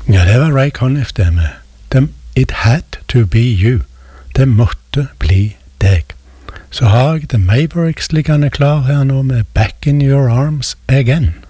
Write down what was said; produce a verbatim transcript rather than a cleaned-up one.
Ja, det var Ray Conniff det med. De, It had to be you. Det måtte bli deg. Så har jeg The Mavericks liggende klar her nå med Back in your arms again.